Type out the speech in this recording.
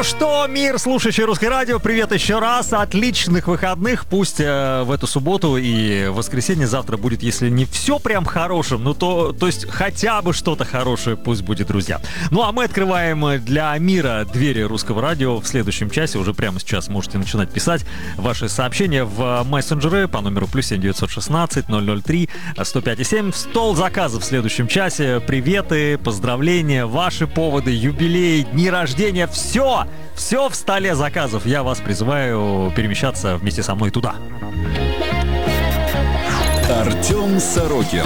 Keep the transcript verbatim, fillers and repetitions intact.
что, мир, слушающий Русское радио, привет еще раз. Отличных выходных. Пусть э, в эту субботу и воскресенье завтра будет, если не все прям хорошим, ну то, то есть хотя бы что-то хорошее пусть будет, друзья. Ну а мы открываем для мира двери Русского радио в следующем часе. Уже прямо сейчас можете начинать писать ваши сообщения в мессенджеры по номеру плюс семь девятьсот шестнадцать ноль ноль три сто пять и семь. Стол заказов в следующем часе. Приветы, поздравления, ваши поводы, юбилей, дни рождения. Все, все в столе заказов. Я вас призываю перемещаться вместе со мной туда. Артем Сорокин.